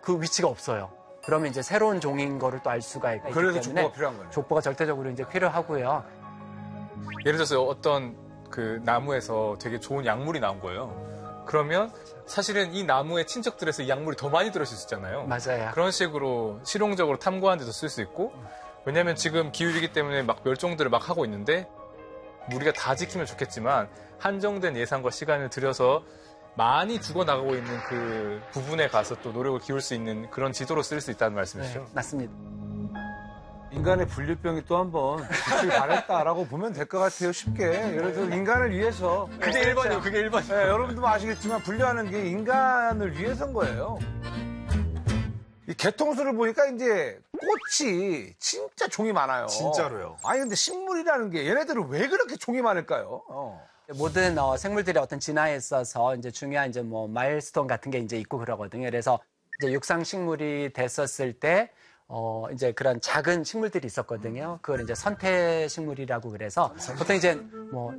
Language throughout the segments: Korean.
그 위치가 없어요. 그러면 이제 새로운 종인 거를 또 알 수가 있기 때문에 그래서 족보가 필요한 거네요. 족보가 절대적으로 이제 필요하고요. 예를 들어서 어떤 그 나무에서 되게 좋은 약물이 나온 거예요. 그러면 사실은 이 나무의 친척들에서 이 약물이 더 많이 들어있을 수 있잖아요. 맞아요. 그런 식으로 실용적으로 탐구하는 데도 쓸 수 있고, 왜냐하면 지금 기후위기 때문에 막 멸종들을 막 하고 있는데 우리가 다 지키면 좋겠지만 한정된 예산과 시간을 들여서 많이 죽어나가고 있는 그 부분에 가서 또 노력을 기울 수 있는 그런 지도로 쓸 수 있다는 말씀이시죠? 네, 맞습니다. 인간의 분류병이 또 한번 빛을 발했다라고 보면 될 것 같아요. 쉽게. 예를 들어 인간을 위해서. 그게 1번이에요. 그게 1번이에요. 네, 여러분도 아시겠지만 분류하는 게 인간을 위해서인 거예요. 이 개통수를 보니까 이제 꽃이 진짜 종이 많아요. 진짜로요. 아니 근데 식물이라는 게 얘네들은 왜 그렇게 종이 많을까요? 모든 생물들의 어떤 진화에 있어서 이제 중요한 이제 뭐 마일스톤 같은 게 이제 있고 그러거든요. 그래서 이제 육상 식물이 됐었을 때 이제 그런 작은 식물들이 있었거든요. 그걸 이제 선태 식물이라고 그래서 보통 이제 뭐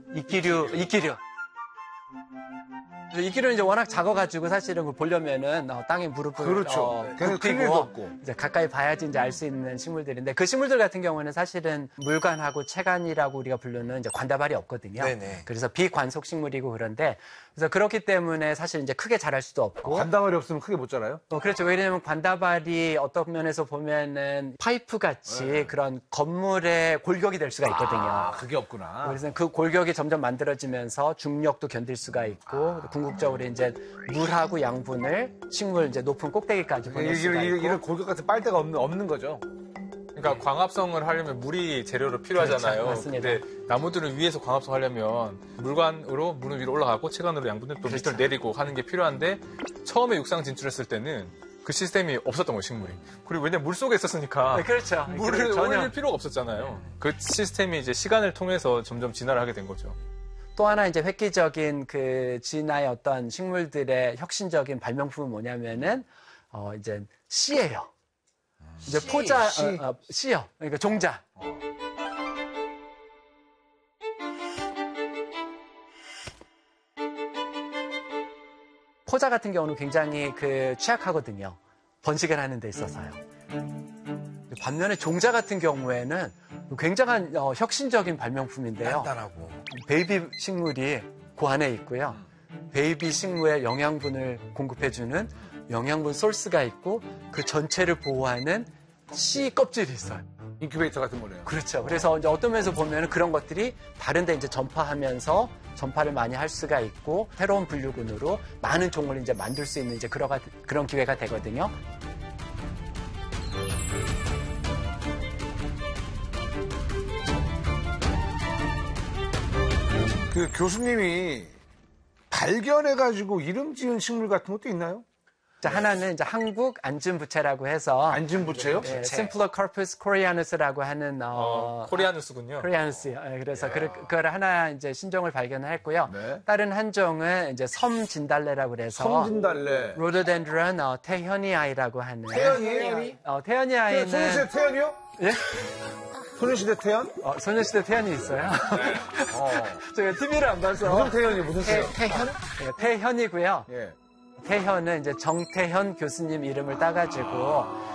이끼류는 이제 워낙 작아가지고 사실은 그걸 보려면은 땅에 무릎을 그렇죠. 굽히고 이제 가까이 봐야지 이제 알 수 있는 식물들인데 그 식물들 같은 경우는 사실은 물관하고 채관이라고 우리가 부르는 이제 관다발이 없거든요. 네네. 그래서 비관속 식물이고 그런데 그래서 그렇기 때문에 사실 이제 크게 자랄 수도 없고 관다발이 없으면 크게 못 자라요? 그렇죠. 왜냐하면 관다발이 어떤 면에서 보면은 파이프 같이 그런 건물의 골격이 될 수가 있거든요. 아, 그게 없구나. 그래서 그 골격이 점점 만들어지면서 중력도 견딜 수가 있고 궁극적으로 이제 물하고 양분을 식물 이제 높은 꼭대기까지 보낼 수가 있고 이런 골격 같은 빨대가 없는 거죠. 그러니까 광합성을 하려면 물이 재료로 필요하잖아요. 그렇죠. 맞습니다. 근데 나무들을 위해서 광합성하려면 물관으로 물은 위로 올라가고 채관으로 양분을 또 밑으로 내리고 하는 게 필요한데 처음에 육상 진출했을 때는 그 시스템이 없었던 거예요, 식물이. 그리고 왜냐면 물 속에 있었으니까 네, 그렇죠. 물을 전혀 올릴 필요가 없었잖아요. 그 시스템이 이제 시간을 통해서 점점 진화를 하게 된 거죠. 또 하나 이제 획기적인 그 진화의 어떤 식물들의 혁신적인 발명품은 뭐냐면은 이제 씨예요. 이제 포자 씨요. 그러니까 종자. 포자 같은 경우는 굉장히 그 취약하거든요. 번식을 하는 데 있어서요. 반면에 종자 같은 경우에는 굉장한 혁신적인 발명품인데요. 단단하고. 베이비 식물이 그 안에 있고요. 베이비 식물에 영양분을 공급해주는 영양분 소스가 있고 그 전체를 보호하는 씨 껍질이 있어요. 인큐베이터 같은 거네요. 그렇죠. 그래서 이제 어떤 면에서 보면 그런 것들이 다른 데 이제 전파하면서 전파를 많이 할 수가 있고 새로운 분류군으로 많은 종을 이제 만들 수 있는 이제 그런 기회가 되거든요. 그 교수님이 발견해가지고 이름 지은 식물 같은 것도 있나요? 하나는 이제 한국 안진부채라고 해서 안진부채요? 네, Symphylocarpus coreanus라고 하는 코리아누스군요. 코리아누스요. 그래서 그걸 하나 이제 신종을 발견했고요. 네. 다른 한 종은 이제 섬진달래라고 그래서 섬진달래. Rhododendron 태현이아이라고 하는 태연이에요? 태현이아이는 소녀시대 태연이요? 예? 소녀시대 태연? 소녀시대 태연이 있어요. 제가 TV를 안 봐서 무슨 태연이 무슨 태연? 태현? 태현이고요. 예. 태현은 이제 정태현 교수님 이름을 따가지고